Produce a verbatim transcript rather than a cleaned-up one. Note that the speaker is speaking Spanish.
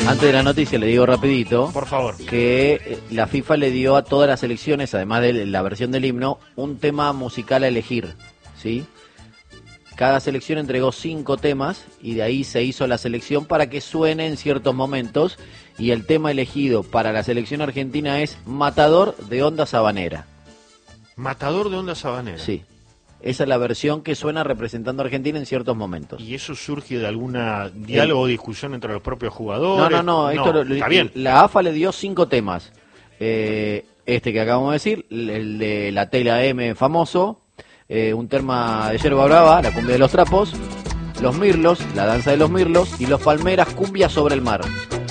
Antes de la noticia le digo rapidito, por favor, que la FIFA le dio a todas las selecciones, además de la versión del himno, un tema musical a elegir, ¿sí? Cada selección entregó cinco temas y de ahí se hizo la selección para que suene en ciertos momentos, y el tema elegido para la selección argentina es Matador de Onda Sabanera. Matador de Onda Sabanera. Sí. Esa es la versión que suena representando a Argentina en ciertos momentos. ¿Y eso surge de alguna diálogo o discusión entre los propios jugadores? No, no, no, esto no lo, está bien. La A F A le dio cinco temas. Eh, este que acabamos de decir, el de la tela M famoso, eh, un tema de Yerba Brava, la cumbia de los trapos, los mirlos, la danza de los mirlos, y los Palmeras, cumbia sobre el mar.